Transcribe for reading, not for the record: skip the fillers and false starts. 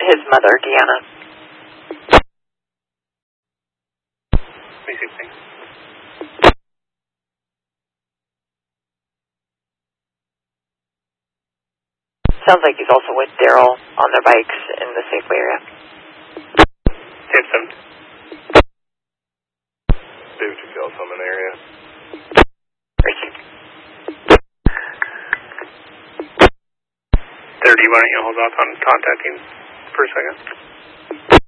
his mother, Deanna. Sounds like he's also with Daryl on their bikes in the Safeway area. Tipson. David Chagall's home in the area. Racing. 30, why don't you hold off on contacting for a second?